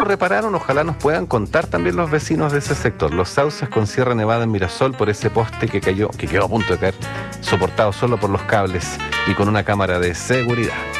repararon, ojalá nos puedan contar también los vecinos de ese sector. Los Sauces con Sierra Nevada en Mirasol por ese poste que quedó a punto de caer, soportado solo por los cables y con una cámara de seguridad.